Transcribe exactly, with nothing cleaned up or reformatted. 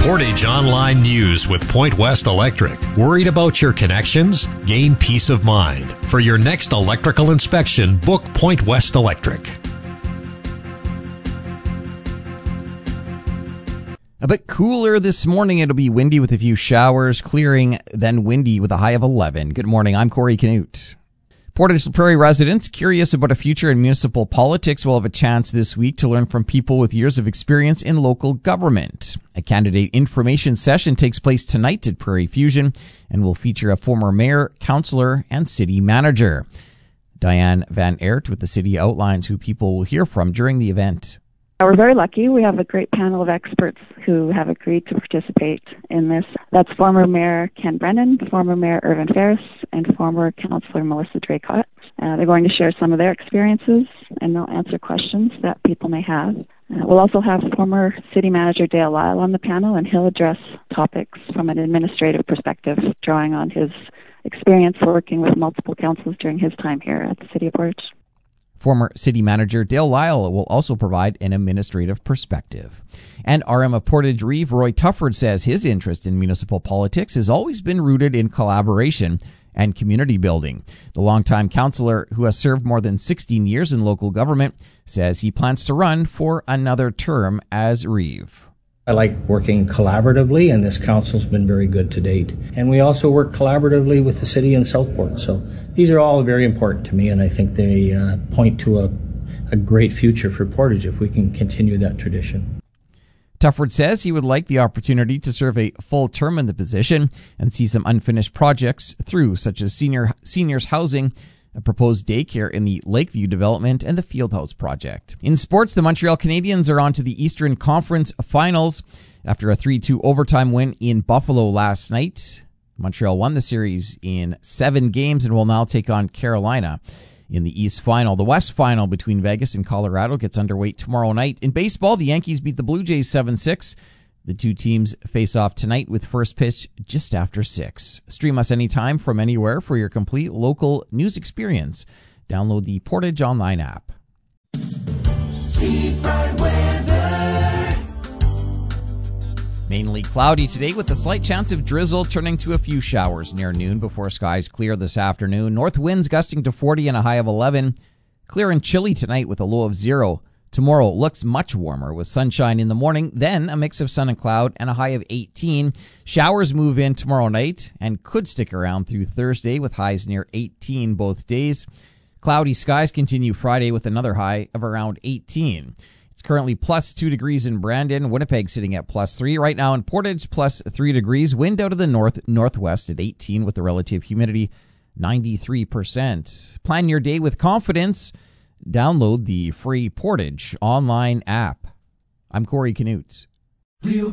Portage Online News with Point West Electric. Worried about your connections? Gain peace of mind. For your next electrical inspection, book Point West Electric. A bit cooler this morning. It'll be windy with a few showers, clearing, then windy with a high of eleven. Good morning. I'm Corey Canute. Portage La Prairie residents curious about a future in municipal politics will have a chance this week to learn from people with years of experience in local government. A candidate information session takes place tonight at Prairie Fusion and will feature a former mayor, councillor, and city manager. Diane Van Aert with the city outlines who people will hear from during the event. We're very lucky. We have a great panel of experts who have agreed to participate in this. That's former Mayor Ken Brennan, former Mayor Irvin Ferris, and former Councillor Melissa Draycott. Uh, they're going to share some of their experiences, and they'll answer questions that people may have. Uh, we'll also have former City Manager Dale Lyle on the panel, and he'll address topics from an administrative perspective, drawing on his experience working with multiple councils during his time here at the City of Portage. Former City Manager Dale Lyle will also provide an administrative perspective. And R M of Portage Reeve, Roy Tufford, says his interest in municipal politics has always been rooted in collaboration and community building. The longtime councillor, who has served more than sixteen years in local government, says he plans to run for another term as Reeve. I like working collaboratively, and this council's been very good to date. And we also work collaboratively with the city in Southport. So these are all very important to me, and I think they uh, point to a, a great future for Portage if we can continue that tradition. Tufford says he would like the opportunity to serve a full term in the position and see some unfinished projects through, such as senior seniors housing, a proposed daycare in the Lakeview development, and the Fieldhouse project. In sports, the Montreal Canadiens are on to the Eastern Conference Finals. After a three two overtime win in Buffalo last night, Montreal won the series in seven games and will now take on Carolina in the East Final. The West Final between Vegas and Colorado gets underway tomorrow night. In baseball, the Yankees beat the Blue Jays seven six. The two teams face off tonight with first pitch just after six. Stream us anytime from anywhere for your complete local news experience. Download the Portage Online app. Seafront weather. Mainly cloudy today with a slight chance of drizzle turning to a few showers near noon before skies clear this afternoon. North winds gusting to forty and a high of eleven. Clear and chilly tonight with a low of zero. Tomorrow looks much warmer with sunshine in the morning, then a mix of sun and cloud and a high of eighteen. Showers move in tomorrow night and could stick around through Thursday with highs near eighteen both days. Cloudy skies continue Friday with another high of around eighteen. It's currently plus two degrees in Brandon. Winnipeg sitting at plus three. Right now in Portage, plus three degrees. Wind out of the north northwest at eighteen with the relative humidity ninety-three percent. Plan your day with confidence. Download the free Portage Online app. I'm Corey Canute.